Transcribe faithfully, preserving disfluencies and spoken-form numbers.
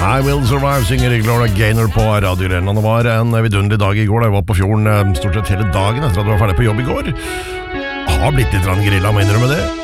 I Will Survive synger Gloria Gaynor på Radio Renan. Det var en vidunderlig dag i går da jeg var på fjorden stort sett hele dagen etter at jeg var ferdig på jobb i går. Har blitt litt grilla, mener du med det?